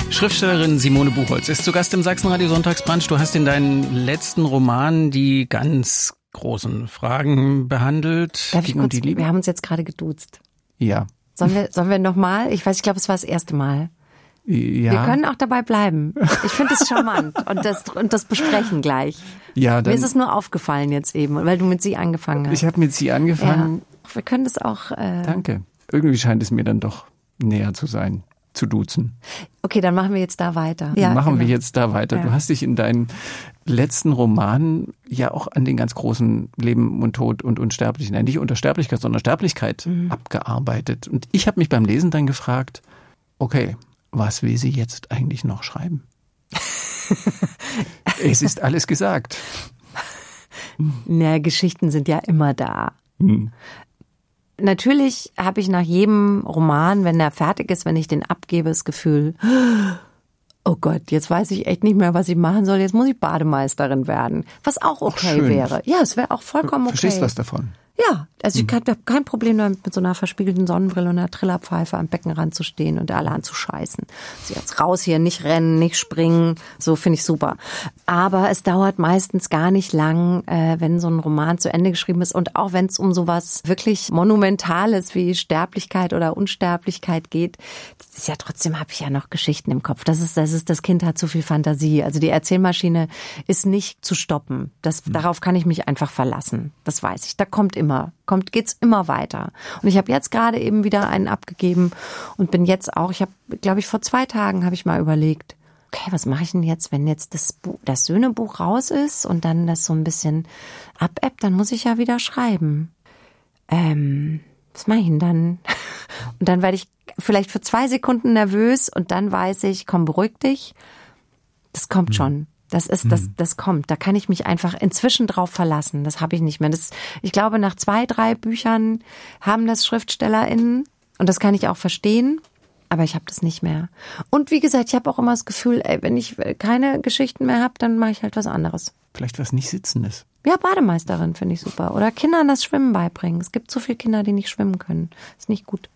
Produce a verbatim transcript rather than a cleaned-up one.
Schriftstellerin Simone Buchholz ist zu Gast im Sachsenradio Sonntagsbrunch. Du hast in deinen letzten Romanen die ganz großen Fragen behandelt. Darf ich Gegen kurz, die Liebe? Wir haben uns jetzt gerade geduzt. Ja. Sollen wir, sollen wir nochmal? Ich weiß, ich glaube, es war das erste Mal. Ja. Wir können auch dabei bleiben. Ich finde es charmant und das, und das besprechen gleich. Ja, dann, Mir ist es nur aufgefallen jetzt eben, weil du mit sie angefangen hast. Ich habe mit sie angefangen. Ja. Wir können das auch... Äh Danke. Irgendwie scheint es mir dann doch näher zu sein, zu duzen. Okay, dann machen wir jetzt da weiter. Ja, machen genau. wir jetzt da weiter. Ja. Du hast dich in deinen letzten Romanen ja auch an den ganz großen Leben und Tod und Unsterblichen, nein, nicht Unsterblichkeit, sondern Sterblichkeit mhm. abgearbeitet. Und ich habe mich beim Lesen dann gefragt, okay, was will sie jetzt eigentlich noch schreiben? Es ist alles gesagt. Na, Geschichten sind ja immer da. Hm. Natürlich habe ich nach jedem Roman, wenn der fertig ist, wenn ich den abgebe, das Gefühl, oh Gott, jetzt weiß ich echt nicht mehr, was ich machen soll. Jetzt muss ich Bademeisterin werden. Was auch okay Ach, wäre. Ja, es wäre auch vollkommen okay. Verstehst was davon? Ja, also ich habe kein Problem damit, mit so einer verspiegelten Sonnenbrille und einer Trillerpfeife am Beckenrand zu stehen und alle anzuscheißen. Also jetzt raus hier, nicht rennen, nicht springen, so finde ich super. Aber es dauert meistens gar nicht lang, äh, wenn so ein Roman zu Ende geschrieben ist und auch wenn es um sowas wirklich Monumentales wie Sterblichkeit oder Unsterblichkeit geht, das ist ja trotzdem, habe ich ja noch Geschichten im Kopf. Das ist, das ist, das Kind hat zu viel Fantasie. Also die Erzählmaschine ist nicht zu stoppen. Das, mhm. Darauf kann ich mich einfach verlassen. Das weiß ich. Da kommt immer Immer, kommt, geht's immer weiter. Und ich habe jetzt gerade eben wieder einen abgegeben und bin jetzt auch, ich habe, glaube ich, vor zwei Tagen habe ich mal überlegt, okay, was mache ich denn jetzt, wenn jetzt das Buch, das Söhnebuch raus ist und dann das so ein bisschen abebbt, dann muss ich ja wieder schreiben. Ähm, was mache ich denn dann? Und dann werde ich vielleicht für zwei Sekunden nervös und dann weiß ich, komm, beruhig dich. Das kommt schon. Das ist, das, das kommt. Da kann ich mich einfach inzwischen drauf verlassen. Das habe ich nicht mehr. Das, ich glaube, nach zwei, drei Büchern haben das SchriftstellerInnen und das kann ich auch verstehen, aber ich habe das nicht mehr. Und wie gesagt, ich habe auch immer das Gefühl, ey, wenn ich keine Geschichten mehr habe, dann mache ich halt was anderes. Vielleicht was nicht Sitzendes. Ja, Bademeisterin finde ich super. Oder Kindern das Schwimmen beibringen. Es gibt so viele Kinder, die nicht schwimmen können. Ist nicht gut.